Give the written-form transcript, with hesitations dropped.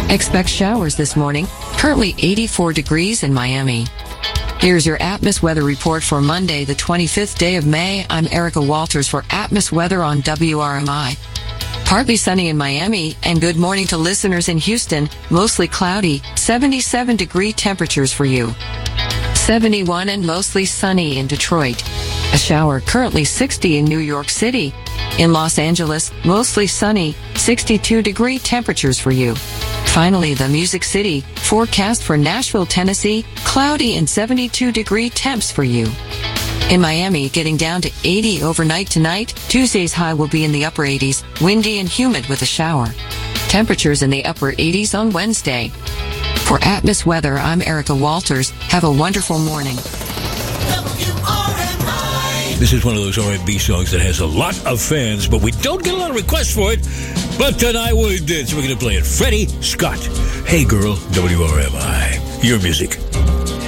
Expect showers this morning. Currently 84 degrees in Miami. Here's your Atmos weather report for Monday, the 25th day of May. I'm Erica Walters for Atmos weather on WRMI. Partly sunny in Miami, and good morning to listeners in Houston. Mostly cloudy, 77-degree temperatures for you. 71 and mostly sunny in Detroit. A shower, currently 60 in New York City. In Los Angeles, mostly sunny, 62-degree temperatures for you. Finally, the Music City, forecast for Nashville, Tennessee, cloudy and 72-degree temps for you. In Miami, getting down to 80 overnight tonight. Tuesday's high will be in the upper 80s, windy and humid with a shower. Temperatures in the upper 80s on Wednesday. For Atmos weather, I'm Erica Walters. Have a wonderful morning. This is one of those R&B songs that has a lot of fans, but we don't get a lot of requests for it. But tonight we did, so we're going to play it. Freddie Scott. Hey, girl, WRMI. Your music.